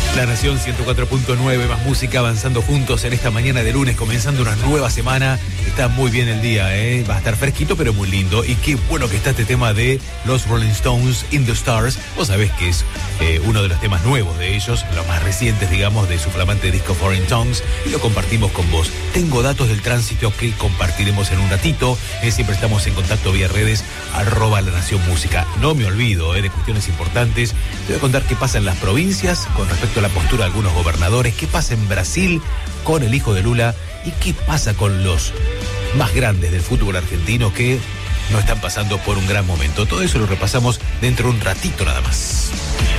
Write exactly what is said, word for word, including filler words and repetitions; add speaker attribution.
Speaker 1: La Nación ciento cuatro punto nueve, más música, avanzando juntos en esta mañana de lunes, comenzando una nueva semana. Está muy bien el día, ¿eh? Va a estar fresquito, pero muy lindo. Y qué bueno que está este tema de los Rolling Stones, In the Stars. Vos sabés que es eh, uno de los temas nuevos de ellos, los más recientes, digamos, de su flamante disco Foreign Tongues, y lo compartimos con vos. Tengo datos del tránsito que compartiremos en un ratito. Eh, siempre estamos en contacto vía redes, arroba La Nación Música. No me olvido eh, de cuestiones importantes. Te voy a contar qué pasa en las provincias con respecto a la postura de algunos gobernadores, qué pasa en Brasil con el hijo de Lula y qué pasa con los más grandes del fútbol argentino que no están pasando por un gran momento. Todo eso lo repasamos dentro de un ratito nada más.